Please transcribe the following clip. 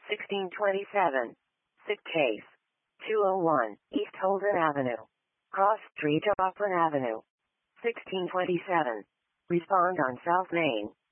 1627. Sick case. 201 East Holden Avenue. Cross Street of Upland Avenue. 1627. Respond on South Main.